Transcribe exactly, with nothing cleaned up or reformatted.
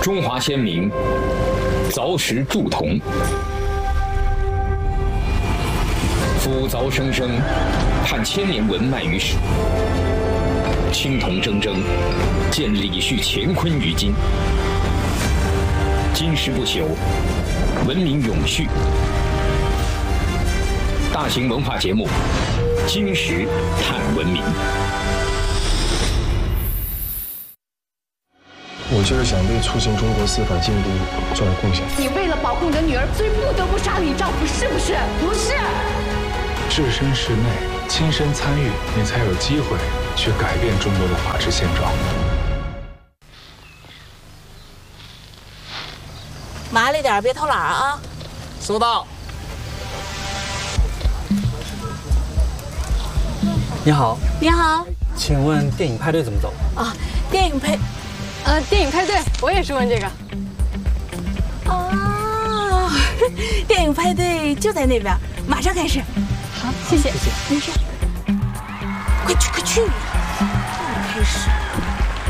中华先民凿石铸铜，夫凿生生，盼千年文脉于史。青铜铮铮，见李旭乾坤于今。金石不朽，文明永续。大型文化节目《金石探文明》。 我就是想为促进中国司法进步做点贡献。 你为了保护你的女儿，所以不得不杀了你丈夫，是不是？不是。 置身事内，亲身参与，你才有机会去改变中国的法治现状。 麻利点，别偷懒啊！ 收到。 你好， 你好， 请问电影派对怎么走？ 啊，电影派， 呃，电影派对，我也是问这个。 哦，电影派对就在那边，马上开始。 好，谢谢， 谢谢， 没事。快去，快去！开始。